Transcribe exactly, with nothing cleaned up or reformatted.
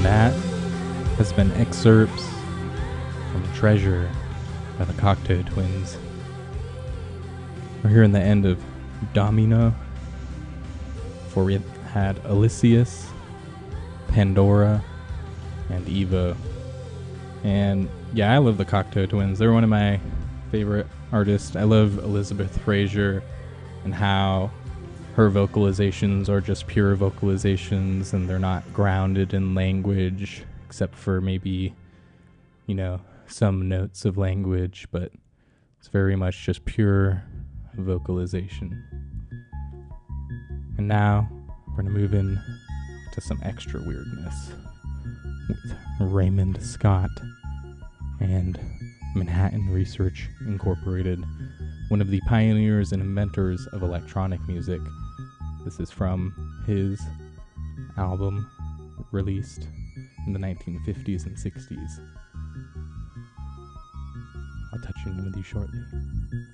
that has been excerpts from Treasure by the Cocteau Twins. We're here in the end of Domino, before we had Elysius, Pandora, and Evo. And yeah, I love the Cocteau Twins. They're one of my favorite artists. I love Elizabeth Fraser and how her vocalizations are just pure vocalizations and they're not grounded in language except for maybe, you know, some notes of language, but it's very much just pure vocalization. And now we're going to move in to some extra weirdness with Raymond Scott and Manhattan Research Incorporated, one of the pioneers and inventors of electronic music. This is from his album released in the nineteen fifties and sixties. I'll touch in with you shortly.